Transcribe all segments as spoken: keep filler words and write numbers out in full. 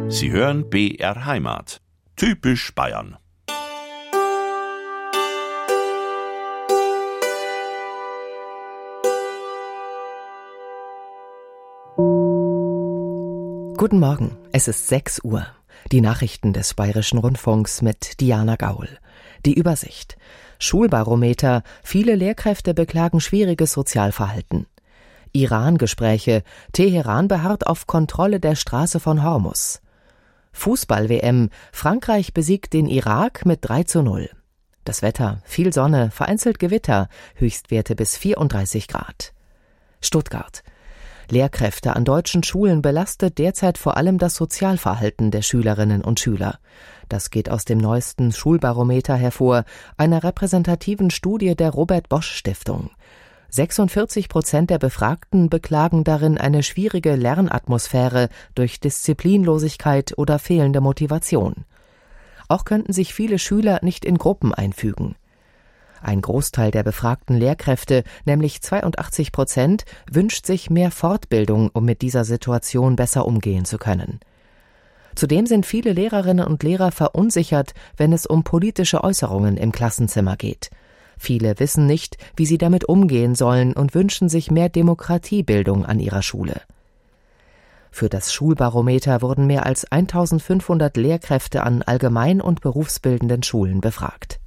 Sie hören B R Heimat. Typisch Bayern. Guten Morgen, es ist sechs Uhr. Die Nachrichten des Bayerischen Rundfunks mit Diana Gaul. Die Übersicht. Schulbarometer, viele Lehrkräfte beklagen schwieriges Sozialverhalten. Iran-Gespräche, Teheran beharrt auf Kontrolle der Straße von Hormus. Fußball-W M, Frankreich besiegt den Irak mit drei zu null. Das Wetter, viel Sonne, vereinzelt Gewitter, Höchstwerte bis vierunddreißig Grad. Stuttgart. Lehrkräfte an deutschen Schulen belastet derzeit vor allem das Sozialverhalten der Schülerinnen und Schüler. Das geht aus dem neuesten Schulbarometer hervor, einer repräsentativen Studie der Robert-Bosch-Stiftung. sechsundvierzig Prozent der Befragten beklagen darin eine schwierige Lernatmosphäre durch Disziplinlosigkeit oder fehlende Motivation. Auch könnten sich viele Schüler nicht in Gruppen einfügen. Ein Großteil der befragten Lehrkräfte, nämlich zweiundachtzig Prozent, wünscht sich mehr Fortbildung, um mit dieser Situation besser umgehen zu können. Zudem sind viele Lehrerinnen und Lehrer verunsichert, wenn es um politische Äußerungen im Klassenzimmer geht. Viele wissen nicht, wie sie damit umgehen sollen und wünschen sich mehr Demokratiebildung an ihrer Schule. Für das Schulbarometer wurden mehr als eintausendfünfhundert Lehrkräfte an allgemein- und berufsbildenden Schulen befragt.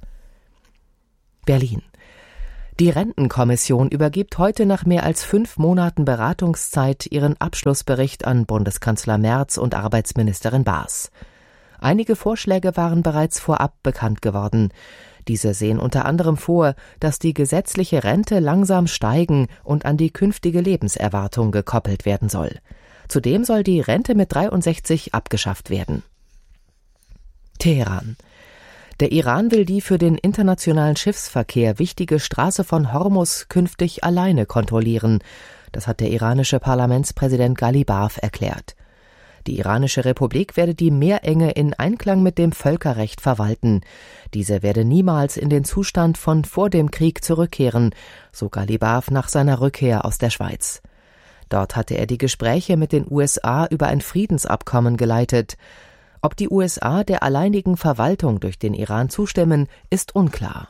Berlin. Die Rentenkommission übergibt heute nach mehr als fünf Monaten Beratungszeit ihren Abschlussbericht an Bundeskanzler Merz und Arbeitsministerin Baas. Einige Vorschläge waren bereits vorab bekannt geworden. Diese sehen unter anderem vor, dass die gesetzliche Rente langsam steigen und an die künftige Lebenserwartung gekoppelt werden soll. Zudem soll die Rente mit dreiundsechzig abgeschafft werden. Teheran. Der Iran will die für den internationalen Schiffsverkehr wichtige Straße von Hormus künftig alleine kontrollieren. Das hat der iranische Parlamentspräsident Ghalibaf erklärt. Die iranische Republik werde die Meerenge in Einklang mit dem Völkerrecht verwalten. Diese werde niemals in den Zustand von vor dem Krieg zurückkehren, so Ghalibaf nach seiner Rückkehr aus der Schweiz. Dort hatte er die Gespräche mit den U S A über ein Friedensabkommen geleitet. Ob die U S A der alleinigen Verwaltung durch den Iran zustimmen, ist unklar.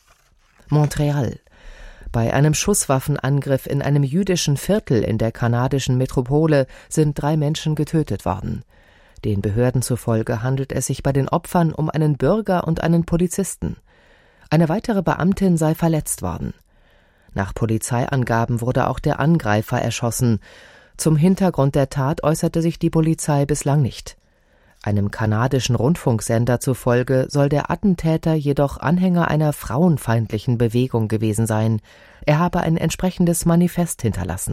Montreal. Bei einem Schusswaffenangriff in einem jüdischen Viertel in der kanadischen Metropole sind drei Menschen getötet worden. Den Behörden zufolge handelt es sich bei den Opfern um einen Bürger und einen Polizisten. Eine weitere Beamtin sei verletzt worden. Nach Polizeiangaben wurde auch der Angreifer erschossen. Zum Hintergrund der Tat äußerte sich die Polizei bislang nicht. Einem kanadischen Rundfunksender zufolge soll der Attentäter jedoch Anhänger einer frauenfeindlichen Bewegung gewesen sein. Er habe ein entsprechendes Manifest hinterlassen.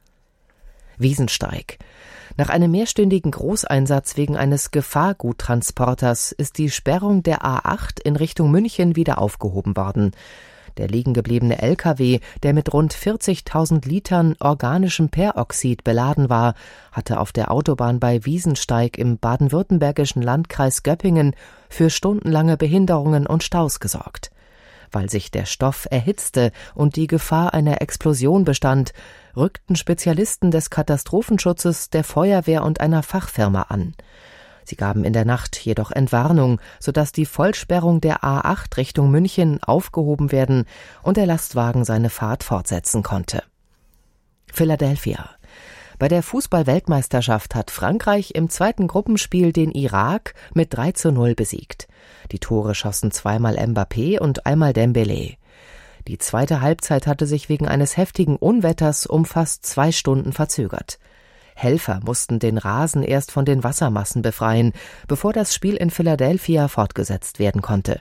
Wiesensteig. Nach einem mehrstündigen Großeinsatz wegen eines Gefahrguttransporters ist die Sperrung der A acht in Richtung München wieder aufgehoben worden. Der liegengebliebene L K W, der mit rund vierzigtausend Litern organischem Peroxid beladen war, hatte auf der Autobahn bei Wiesensteig im baden-württembergischen Landkreis Göppingen für stundenlange Behinderungen und Staus gesorgt. Weil sich der Stoff erhitzte und die Gefahr einer Explosion bestand, rückten Spezialisten des Katastrophenschutzes, der Feuerwehr und einer Fachfirma an. Sie gaben in der Nacht jedoch Entwarnung, sodass die Vollsperrung der A acht Richtung München aufgehoben werden und der Lastwagen seine Fahrt fortsetzen konnte. Philadelphia. Bei der Fußball-Weltmeisterschaft hat Frankreich im zweiten Gruppenspiel den Irak mit drei zu null besiegt. Die Tore schossen zweimal Mbappé und einmal Dembélé. Die zweite Halbzeit hatte sich wegen eines heftigen Unwetters um fast zwei Stunden verzögert. Helfer mussten den Rasen erst von den Wassermassen befreien, bevor das Spiel in Philadelphia fortgesetzt werden konnte.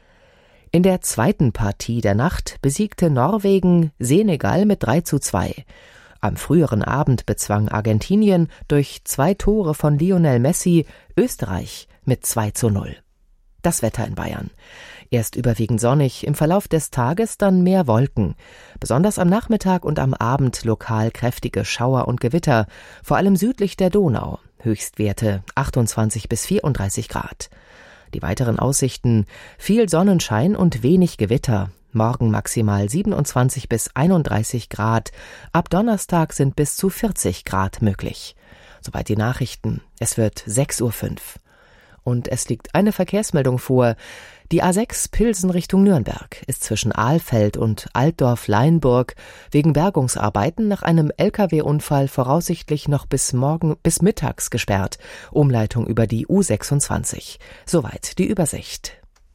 In der zweiten Partie der Nacht besiegte Norwegen Senegal mit drei zu zwei. Am früheren Abend bezwang Argentinien durch zwei Tore von Lionel Messi Österreich mit zwei zu null. Das Wetter in Bayern. Erst überwiegend sonnig, im Verlauf des Tages dann mehr Wolken. Besonders am Nachmittag und am Abend lokal kräftige Schauer und Gewitter, vor allem südlich der Donau. Höchstwerte achtundzwanzig bis vierunddreißig Grad. Die weiteren Aussichten: viel Sonnenschein und wenig Gewitter. Morgen maximal siebenundzwanzig bis einunddreißig Grad. Ab Donnerstag sind bis zu vierzig Grad möglich. Soweit die Nachrichten. Es wird sechs Uhr fünf. Und es liegt eine Verkehrsmeldung vor. Die A sechs Pilsen Richtung Nürnberg ist zwischen Ahlfeld und Altdorf-Leinburg wegen Bergungsarbeiten nach einem L K W-Unfall voraussichtlich noch bis morgen bis mittags gesperrt. Umleitung über die U sechsundzwanzig. Soweit die Übersicht.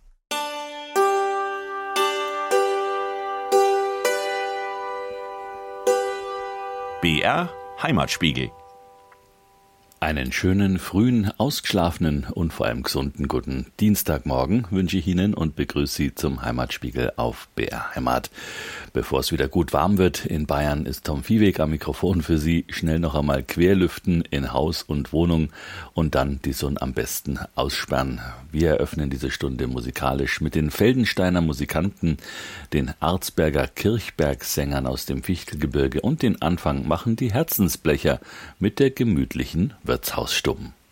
B R Heimatspiegel. Einen schönen, frühen, ausgeschlafenen und vor allem gesunden guten Dienstagmorgen wünsche ich Ihnen und begrüße Sie zum Heimatspiegel auf B R Heimat. Bevor es wieder gut warm wird in Bayern, ist Tom Viehweg am Mikrofon für Sie. Schnell noch einmal querlüften in Haus und Wohnung und dann die Sonne am besten aussperren. Wir eröffnen diese Stunde musikalisch mit den Feldensteiner Musikanten, den Arzberger Kirchbergsängern aus dem Fichtelgebirge und den Anfang machen die Herzensblecher mit der gemütlichen Wirtshausstube.